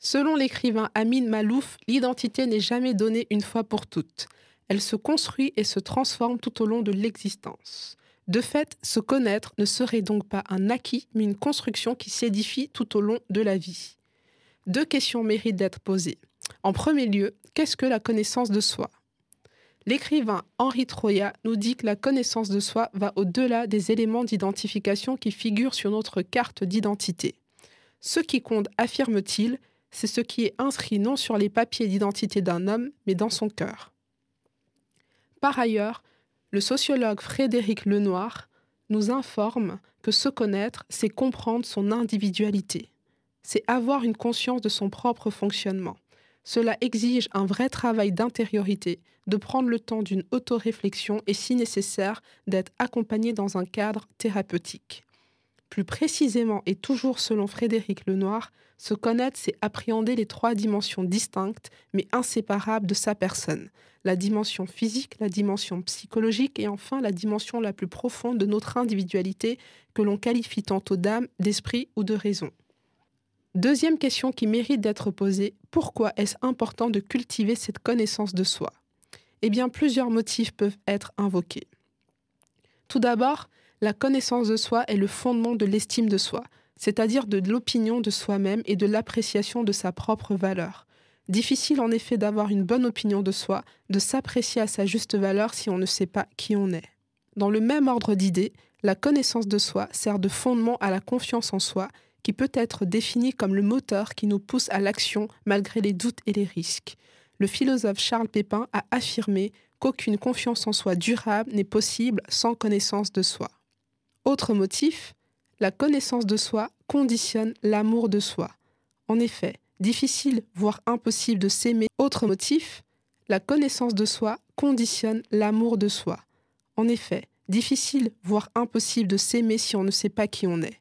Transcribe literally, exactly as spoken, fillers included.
Selon l'écrivain Amin Malouf, l'identité n'est jamais donnée une fois pour toutes. Elle se construit et se transforme tout au long de l'existence. De fait, se connaître ne serait donc pas un acquis, mais une construction qui s'édifie tout au long de la vie. Deux questions méritent d'être posées. En premier lieu, qu'est-ce que la connaissance de soi ? L'écrivain Henri Troyat nous dit que la connaissance de soi va au-delà des éléments d'identification qui figurent sur notre carte d'identité. Ce qui compte, affirme-t-il, c'est ce qui est inscrit non sur les papiers d'identité d'un homme, mais dans son cœur. Par ailleurs, le sociologue Frédéric Lenoir nous informe que se connaître, c'est comprendre son individualité. C'est avoir une conscience de son propre fonctionnement. Cela exige un vrai travail d'intériorité, de prendre le temps d'une autoréflexion et, si nécessaire, d'être accompagné dans un cadre thérapeutique. Plus précisément et toujours selon Frédéric Lenoir, se connaître, c'est appréhender les trois dimensions distinctes mais inséparables de sa personne. La dimension physique, la dimension psychologique et enfin la dimension la plus profonde de notre individualité que l'on qualifie tantôt d'âme, d'esprit ou de raison. Deuxième question qui mérite d'être posée, pourquoi est-ce important de cultiver cette connaissance de soi ? Eh bien, plusieurs motifs peuvent être invoqués. Tout d'abord, la connaissance de soi est le fondement de l'estime de soi, c'est-à-dire de l'opinion de soi-même et de l'appréciation de sa propre valeur. Difficile en effet d'avoir une bonne opinion de soi, de s'apprécier à sa juste valeur si on ne sait pas qui on est. Dans le même ordre d'idées, la connaissance de soi sert de fondement à la confiance en soi, qui peut être définie comme le moteur qui nous pousse à l'action malgré les doutes et les risques. Le philosophe Charles Pépin a affirmé qu'aucune confiance en soi durable n'est possible sans connaissance de soi. Autre motif, la connaissance de soi conditionne l'amour de soi. En effet, difficile, voire impossible de s'aimer. Autre motif, la connaissance de soi conditionne l'amour de soi. En effet, difficile, voire impossible de s'aimer si on ne sait pas qui on est.